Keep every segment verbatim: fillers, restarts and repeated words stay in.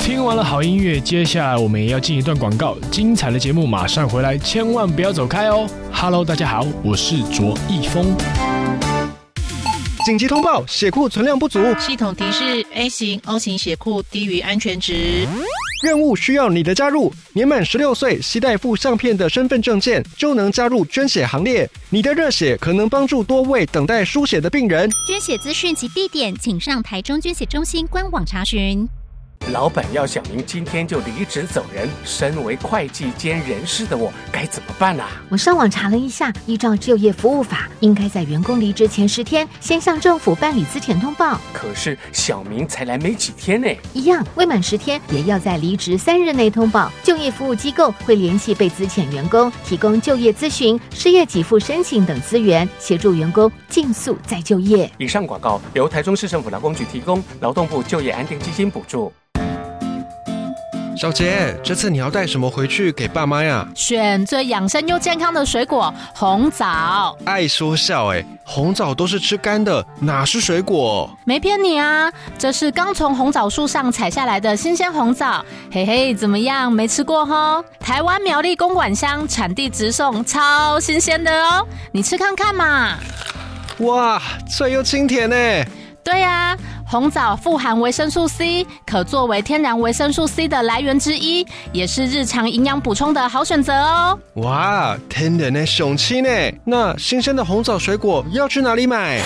听完了好音乐，接下来我们也要进一段广告，精彩的节目马上回来，千万不要走开哦。Hello， 大家好，我是卓一峰。 紧急通报，血库存量不足， 系统提示 A 型、O 型血库低于安全值。 任务需要你的加入，年满十六岁，携带附相片的身份证件就能加入捐血行列。你的热血可能帮助多位等待输血的病人。 捐血资讯及地点，请上台中捐血中心官网查询。 老板要小明今天就离职走人，身为会计兼人事的我该怎么办啊？ 我上网查了一下，依照就业服务法，应该在员工离职前十天先向政府办理资遣通报。 可是小明才来没几天呢。 一样，未满十天也要在离职三日内通报。就业服务机构会联系被资遣员工，提供就业咨询、失业给付申请等资源，协助员工尽速再就业。 以上广告由台中市政府劳工局提供，劳动部就业安定基金补助。 小杰，这次你要带什么回去给爸妈呀？ 选最养生又健康的水果红枣。 爱说笑哎，红枣都是吃干的，哪是水果？ 没骗你啊，这是刚从红枣树上采下来的新鲜红枣。嘿嘿，怎么样？没吃过吼？台湾苗栗公馆乡产地直送，超新鲜的哦，你吃看看嘛。 哇，脆又清甜哎。 对啊，红枣富含维生素 C， 可作为天然维生素 C 的来源之一，也是日常营养补充的好选择哦。 哇，天然的雄青呢？那新鲜的红枣水果要去哪里买？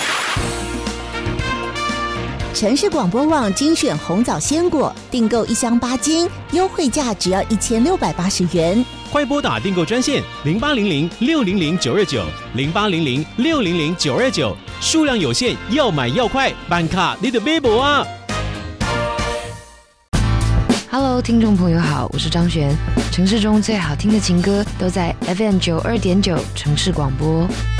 城市广播网精选红枣鲜果，订购一箱八斤，优惠价只要一千六百八十元。 快拨打订购专线零八零零六零零九二九零八零零六零零九二九，数量有限，要买要快，办卡你的微博啊 ！Hello， 听众朋友好，我是张悬。城市中最好听的情歌都在 F M 九二点九城市广播。